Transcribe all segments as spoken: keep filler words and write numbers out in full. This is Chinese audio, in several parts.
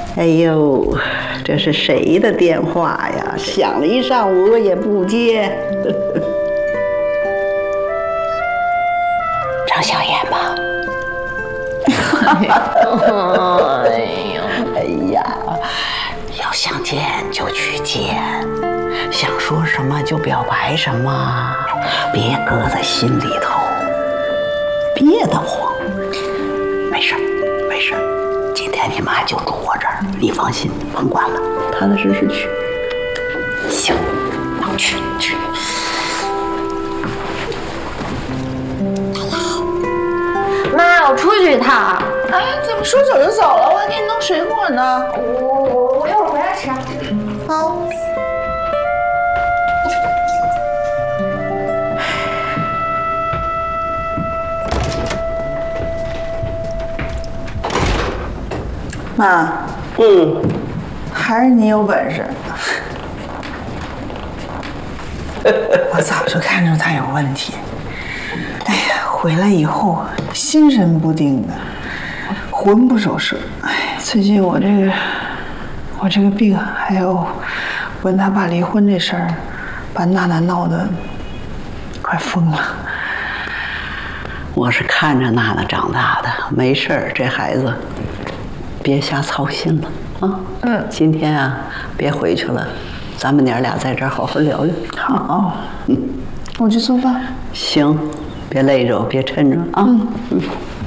哎呦，这是谁的电话呀？响了一上午也不接。张小燕吧。哎呀，哎呀，要想见就去见，想说什么就表白什么，别搁在心里头，别得慌。没事，没事。今天你妈就住我这儿，你放心，甭管了，踏踏实实去。行，那去去。 妈，我出去一趟。 哎，怎么说走就走了？我还给你弄水果呢。 我我我一会儿回来吃。 好。妈， 嗯， 还是你有本事。我早就看出他有问题。哎呀，回来以后心神不定的，魂不守舍。哎，最近我这个我这个病，还有问他爸离婚这事儿，把娜娜闹得快疯了。 我是看着娜娜长大的，没事儿，这孩子别瞎操心了啊。嗯，今天啊，别回去了，咱们娘俩在这儿好好聊聊。 好，嗯，我去做饭。 行，别累着，别抻着啊。嗯嗯。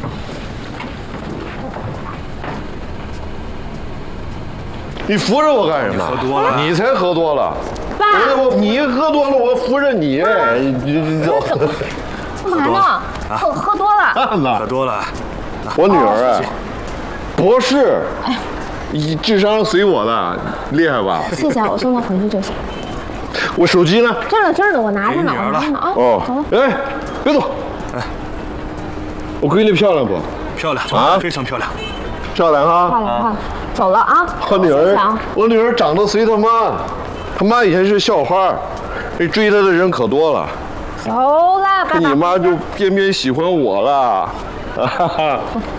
你扶着我干什么？ 喝多了， 你才喝多了。 爸， 我你喝多了，我扶着你。你你走。 干嘛呢？喝喝多了。 娜娜， 喝多了。 我女儿啊，博士，你智商随我的，厉害吧？ 谢谢，我送她回去就行。 我手机呢？ 这儿呢，这儿呢，我拿着呢，我拿着呢啊。 哦， 走了。 哎，别走。哎，我闺女漂亮不？ 漂亮啊，非常漂亮。 漂亮啊！ 漂亮漂亮，走了啊。 我女儿，我女儿长得随她妈，她妈以前是校花，那追她的人可多了。 走了，爸爸。 你妈就偏偏喜欢我了，哈哈。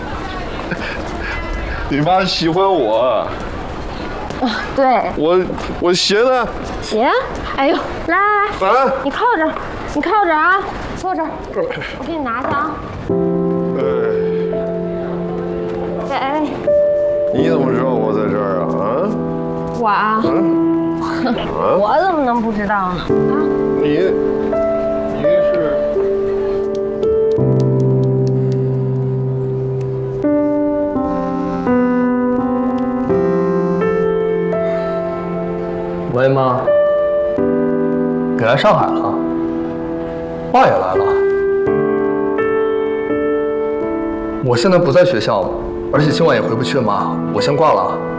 你妈喜欢我。 啊，对。 我我鞋呢？ 鞋？哎呦，来来来， 啊， 你靠着，你靠着啊，坐这儿，我给你拿去啊。哎。哎。 你怎么知道我在这儿啊？啊？ 我啊？嗯、我怎么能不知道呢？啊？ 你，你是？ 喂，妈，你来上海了？爸也来了。我现在不在学校，而且今晚也回不去，妈，我先挂了。